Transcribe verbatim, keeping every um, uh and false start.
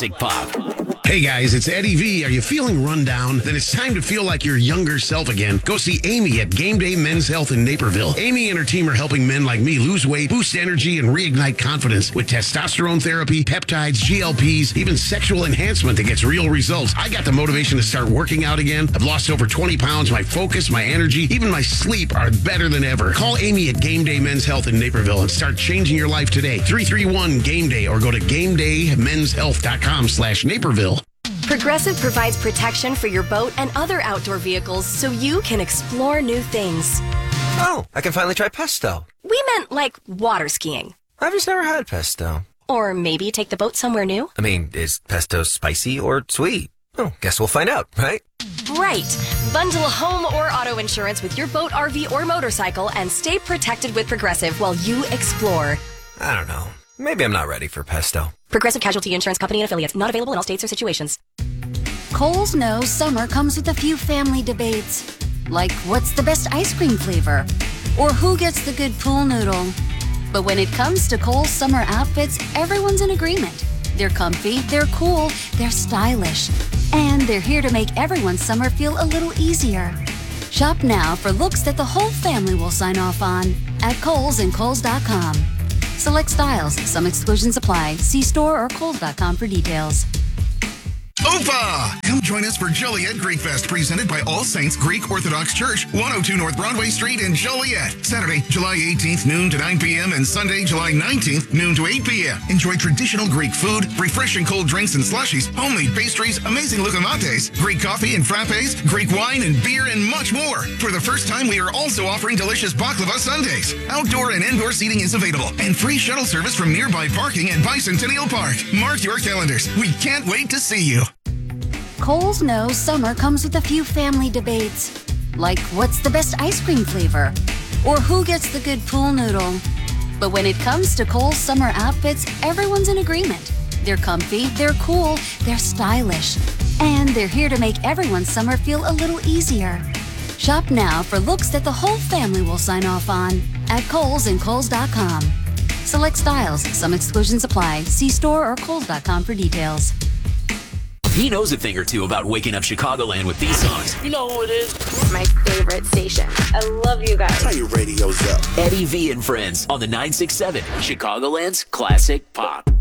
Big Pop. Hey guys, it's Eddie V. Are you feeling run down? Then it's time to feel like your younger self again. Go see Amy at Game Day Men's Health in Naperville. Amy and her team are helping men like me lose weight, boost energy, and reignite confidence with testosterone therapy, peptides, G L Ps, even sexual enhancement that gets real results. I got the motivation to start working out again. I've lost over twenty pounds. My focus, my energy, even my sleep are better than ever. Call Amy at Game Day Men's Health in Naperville and start changing your life today. three three one game day or go to game day men's health dot com slash Naperville. Progressive provides protection for your boat and other outdoor vehicles so you can explore new things. Oh, I can finally try pesto. We meant like water skiing. I've just never had pesto. Or maybe take the boat somewhere new. I mean, is pesto spicy or sweet? Oh, guess we'll find out, right? Right. Bundle home or auto insurance with your boat, R V, or motorcycle and stay protected with Progressive while you explore. I don't know. Maybe I'm not ready for pesto. Progressive Casualty Insurance Company and affiliates. Not available in all states or situations. Kohl's knows summer comes with a few family debates. Like, what's the best ice cream flavor? Or who gets the good pool noodle? But when it comes to Kohl's summer outfits, everyone's in agreement. They're comfy, they're cool, they're stylish. And they're here to make everyone's summer feel a little easier. Shop now for looks that the whole family will sign off on at Kohl's and Kohl's dot com. Select styles. Some exclusions apply. See store or Kohl's dot com for details. Opa! Come join us for Joliet Greek Fest, presented by All Saints Greek Orthodox Church, one oh two North Broadway Street in Joliet. Saturday, July eighteenth, noon to nine p.m. and Sunday, July nineteenth, noon to eight p.m. Enjoy traditional Greek food, refreshing cold drinks and slushies, homemade pastries, amazing lokomates, Greek coffee and frappes, Greek wine and beer, and much more. For the first time, we are also offering delicious baklava sundaes. Outdoor and indoor seating is available, and free shuttle service from nearby parking at Bicentennial Park. Mark your calendars. We can't wait to see you. Kohl's knows summer comes with a few family debates. Like, what's the best ice cream flavor? Or who gets the good pool noodle? But when it comes to Kohl's summer outfits, everyone's in agreement. They're comfy, they're cool, they're stylish. And they're here to make everyone's summer feel a little easier. Shop now for looks that the whole family will sign off on at Kohl's and Kohl's dot com. Select styles. Some exclusions apply. See store or Kohl's dot com for details. He knows a thing or two about waking up Chicagoland with these songs. You know who it is? My favorite station. I love you guys. Turn your radios up. Eddie V and Friends on the nine six seven, Chicagoland's Classic Pop.